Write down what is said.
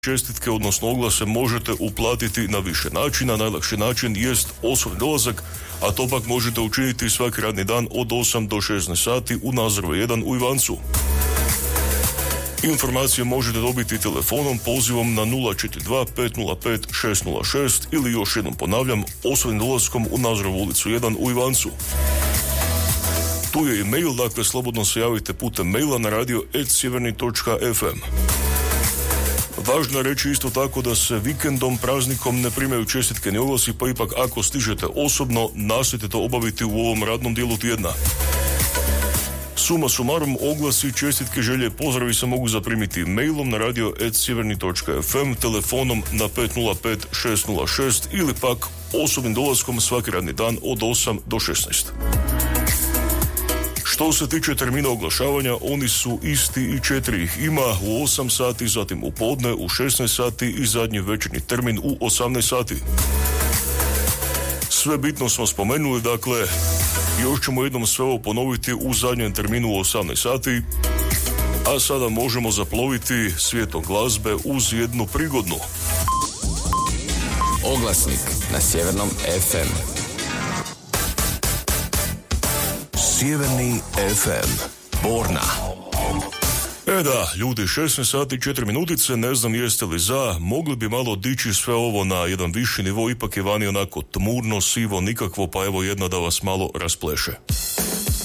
čestitke, odnosno oglase, možete uplatiti na više načina. Najlakši način jest osobni dolazak, a to pak možete učiniti svaki radni dan od 8 do 16 sati u Nazorove 1 u Ivancu. Informacije možete dobiti telefonom, pozivom na 042 505 606 ili još jednom ponavljam, osobnim dolaskom u Nazorovu ulicu 1 u Ivancu. Tu je i mail, dakle slobodno se javite putem maila na radio@sjeverni.fm. Važno je reći isto tako da se vikendom, praznikom ne primaju čestitke ni oglasi, pa ipak ako stižete osobno, nastojte to obaviti u ovom radnom dijelu tjedna. Suma sumarum, oglasi, čestitke, želje, pozdravi se mogu zaprimiti mailom na radio@sjeverni.fm, telefonom na 505 606 ili pak osobnim dolaskom svaki radni dan od 8 do 16. Što se tiče termina oglašavanja, oni su isti i 4 ih ima, u 8 sati, zatim u podne, u 16 sati i zadnji večernji termin u 18 sati. Sve bitno smo spomenuli, dakle, još ćemo jednom sve ovo ponoviti u zadnjem terminu u 18 sati, a sada možemo zaploviti svijetom glazbe uz jednu prigodnu. Oglasnik na Sjevernom FM. Sjeverni FM, Borna. Da, ljudi, 16 sati 4 minutice, ne znam jeste li za, mogli bi malo dići sve ovo na jedan viši nivo, ipak je vani onako tmurno, sivo, nikakvo, pa evo jedna da vas malo raspleše.